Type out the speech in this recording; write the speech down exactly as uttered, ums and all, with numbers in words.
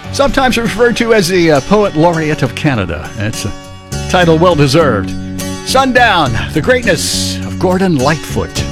sometimes referred to as the uh, Poet Laureate of Canada. It's a title well deserved. Sundown, the greatness of Gordon Lightfoot.